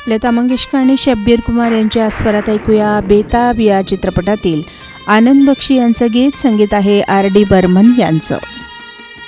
लता मंगेशकर आणि शब्बीर कुमार यांच्या स्वरात ऐकूया बेताब या चित्रपटातील आनंद बक्षी यांचं गीत. संगीत आहे आर डी बर्मन यांचं.